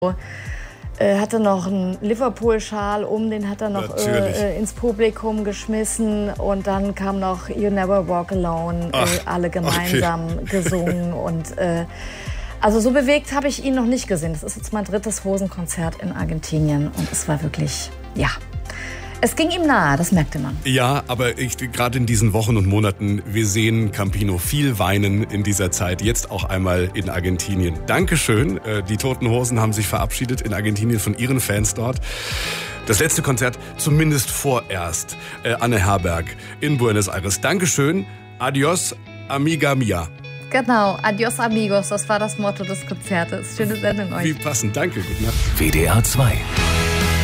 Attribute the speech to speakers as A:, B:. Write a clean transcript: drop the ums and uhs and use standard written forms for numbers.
A: Hatte noch einen Liverpool-Schal den hat er noch ins Publikum geschmissen und dann kam noch You Never Walk Alone, alle gemeinsam gesungen und also so bewegt habe ich ihn noch nicht gesehen. Das ist jetzt mein 3. Hosenkonzert in Argentinien und es war wirklich, es ging ihm nahe, das merkte man.
B: Ja, aber gerade in diesen Wochen und Monaten, wir sehen Campino viel weinen in dieser Zeit, jetzt auch einmal in Argentinien. Dankeschön, die Toten Hosen haben sich verabschiedet in Argentinien von ihren Fans dort. Das letzte Konzert zumindest vorerst, Anne Herberg in Buenos Aires. Dankeschön, adios, amiga mia.
A: Genau, adios amigos, das war das Motto des Konzertes. Schöne Sendung euch.
B: Wie passend, danke, gute Nacht.
C: WDR 2